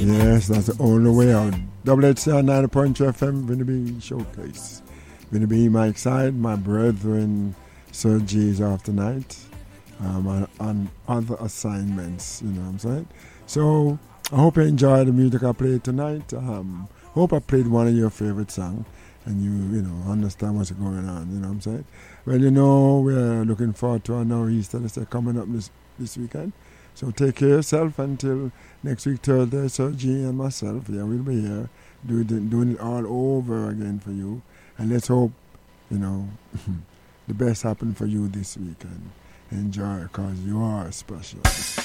Yes, that's the only way out. WHCR 90.2 FM, Vinny B Showcase. Vinny B, Mike Side, my brethren, Sir G is off tonight on other assignments, you know what I'm saying? So, I hope you enjoy the music I played tonight. Hope I played one of your favorite songs and you know, understand what's going on, you know what I'm saying? Well, you know, we're looking forward to our Nor'easter that's coming up this weekend. So take care of yourself until next week, Thursday. Sir G and myself, yeah, we'll be here doing it all over again for you. And let's hope, you know, the best happen for you this weekend. Enjoy, because you are special.